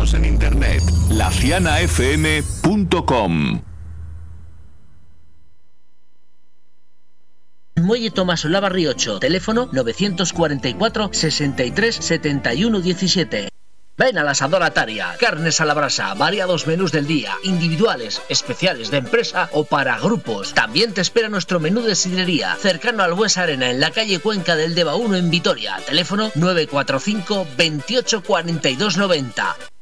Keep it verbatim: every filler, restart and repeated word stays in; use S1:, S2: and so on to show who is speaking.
S1: Síguenos en internet, la ciana f m punto com.
S2: Muelle Tomás Olavarri ocho, teléfono novecientos cuarenta y cuatro, sesenta y tres, setenta y uno diecisiete. Ven al asador Ataria, carnes a la brasa, variados menús del día, individuales, especiales de empresa o para grupos. También te espera nuestro menú de sidrería, cercano al Buesa Arena, en la calle Cuenca del Deva uno en Vitoria. Teléfono nueve cuatro cinco, veintiocho, cuarenta y dos noventa.